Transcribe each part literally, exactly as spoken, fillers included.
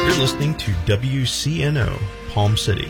You're listening to W C N O, Palm City.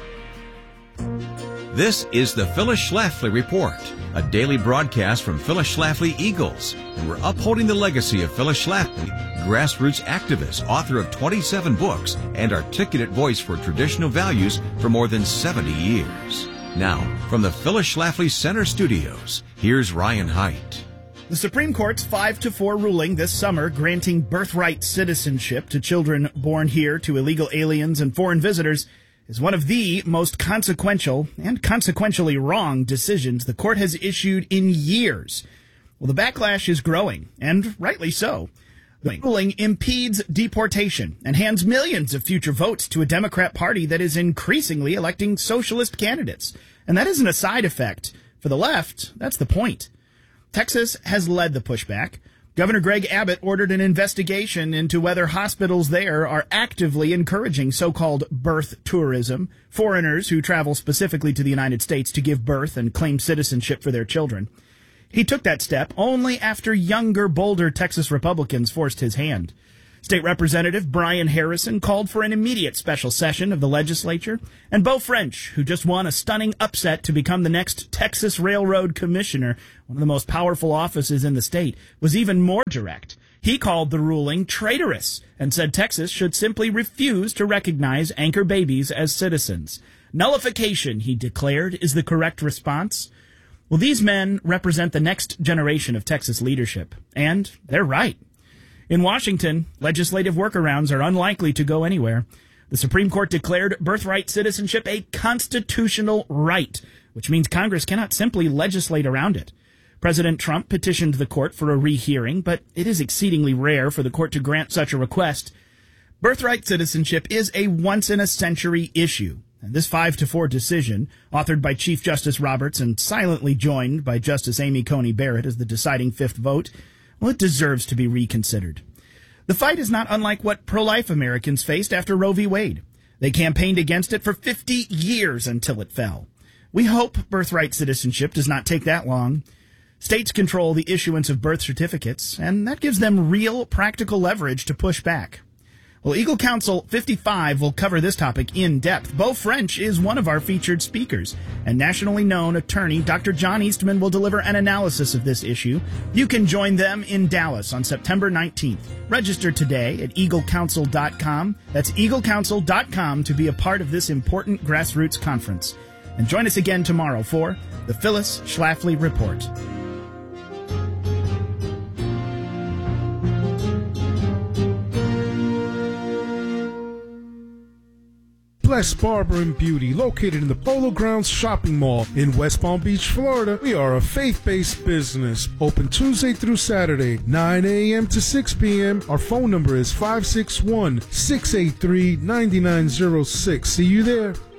This is the Phyllis Schlafly Report, a daily broadcast from Phyllis Schlafly Eagles, and we're upholding the legacy of Phyllis Schlafly, grassroots activist, author of twenty-seven books, and articulate voice for traditional values for more than seventy years. Now, from the Phyllis Schlafly Center Studios, here's Ryan Haidt. The Supreme Court's five to four ruling this summer granting birthright citizenship to children born here to illegal aliens and foreign visitors is one of the most consequential and consequentially wrong decisions the court has issued in years. Well, the backlash is growing, and rightly so. The ruling impedes deportation and hands millions of future votes to a Democrat Party that is increasingly electing socialist candidates. And that isn't a side effect. For the left, that's the point. Texas has led the pushback. Governor Greg Abbott ordered an investigation into whether hospitals there are actively encouraging so-called birth tourism, foreigners who travel specifically to the United States to give birth and claim citizenship for their children. He took that step only after younger, bolder Texas Republicans forced his hand. State Representative Brian Harrison called for an immediate special session of the legislature, and Beau French, who just won a stunning upset to become the next Texas Railroad Commissioner, one of the most powerful offices in the state, was even more direct. He called the ruling traitorous and said Texas should simply refuse to recognize anchor babies as citizens. Nullification, he declared, is the correct response. Well, these men represent the next generation of Texas leadership, and they're right. In Washington, legislative workarounds are unlikely to go anywhere. The Supreme Court declared birthright citizenship a constitutional right, which means Congress cannot simply legislate around it. President Trump petitioned the court for a rehearing, but it is exceedingly rare for the court to grant such a request. Birthright citizenship is a once-in-a-century issue, and this five to four decision, authored by Chief Justice Roberts and silently joined by Justice Amy Coney Barrett as the deciding fifth vote, well, it deserves to be reconsidered. The fight is not unlike what pro-life Americans faced after Roe v. Wade. They campaigned against it for fifty years until it fell. We hope birthright citizenship does not take that long. States control the issuance of birth certificates, and that gives them real practical leverage to push back. Well, Eagle Council fifty-five will cover this topic in depth. Beau French is one of our featured speakers, and nationally known attorney Doctor John Eastman will deliver an analysis of this issue. You can join them in Dallas on September nineteenth. Register today at eagle council dot com. That's eagle council dot com to be a part of this important grassroots conference. And join us again tomorrow for the Phyllis Schlafly Report. Bless Barber and Beauty, located in the Polo Grounds Shopping Mall in West Palm Beach, Florida. We are a faith-based business, open Tuesday through Saturday, nine a.m. to six p.m. Our phone number is five six one, six eight three, nine nine zero six. See you there.